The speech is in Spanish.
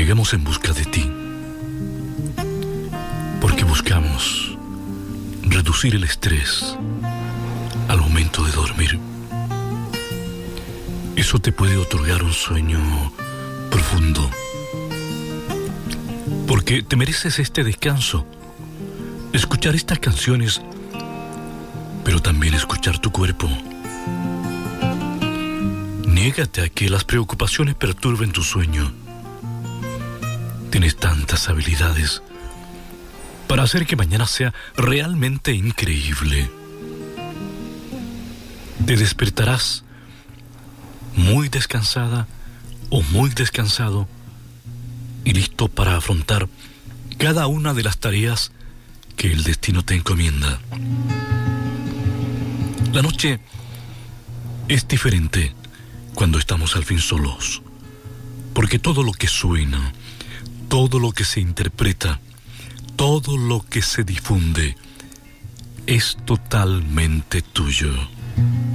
Llegamos en busca de ti, porque buscamos reducir el estrés al momento de dormir. Eso te puede otorgar un sueño profundo, porque te mereces este descanso, escuchar estas canciones, pero también escuchar tu cuerpo. Niégate a que las preocupaciones perturben tu sueño. Tienes tantas habilidades para hacer que mañana sea realmente increíble. Te despertarás muy descansada o muy descansado y listo para afrontar cada una de las tareas que el destino te encomienda. La noche es diferente cuando estamos al fin solos, porque todo lo que suena, todo lo que se interpreta, todo lo que se difunde es totalmente tuyo.